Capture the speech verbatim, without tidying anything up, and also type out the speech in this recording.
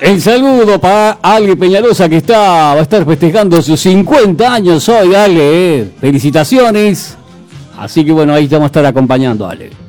El saludo para Ale Peñalosa, que está, va a estar festejando sus cincuenta años hoy, Ale. Felicitaciones. Así que bueno, ahí te vamos a estar acompañando, Ale.